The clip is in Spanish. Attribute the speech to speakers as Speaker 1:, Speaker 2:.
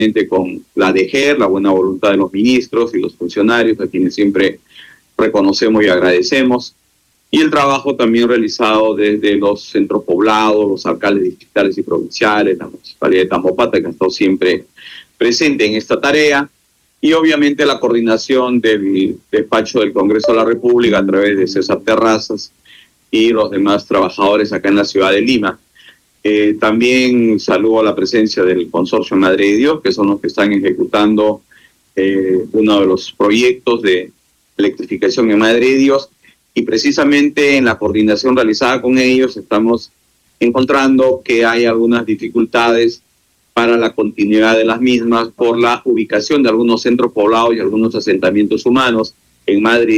Speaker 1: con la DGER, la buena voluntad de los ministros y los funcionarios, a quienes siempre reconocemos y agradecemos, y el trabajo también realizado desde los centros poblados, los alcaldes distritales y provinciales, la Municipalidad de Tambopata, que ha estado siempre presente en esta tarea, y obviamente la coordinación del despacho del Congreso de la República a través de César Terrazas y los demás trabajadores acá en la ciudad de Lima. También saludo la presencia del Consorcio Madre de Dios, que son los que están ejecutando uno de los proyectos de electrificación en Madre de Dios, y precisamente en la coordinación realizada con ellos estamos encontrando que hay algunas dificultades para la continuidad de las mismas por la ubicación de algunos centros poblados y algunos asentamientos humanos en Madre